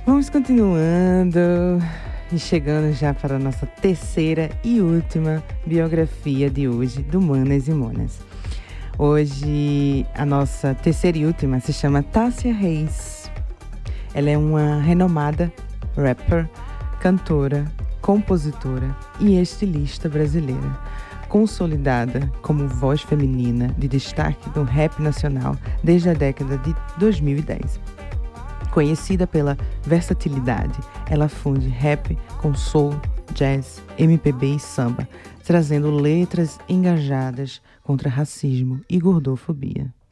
Vamos continuando e chegando já para a nossa terceira e última biografia de hoje do Manas e Monas. Hoje a nossa terceira e última se chama Tássia Reis. Ela é uma renomada rapper, cantora, compositora e estilista brasileira, consolidada como voz feminina de destaque no rap nacional desde a década de 2010. Conhecida pela versatilidade, ela funde rap com soul, jazz, MPB e samba, trazendo letras engajadas contra racismo e gordofobia.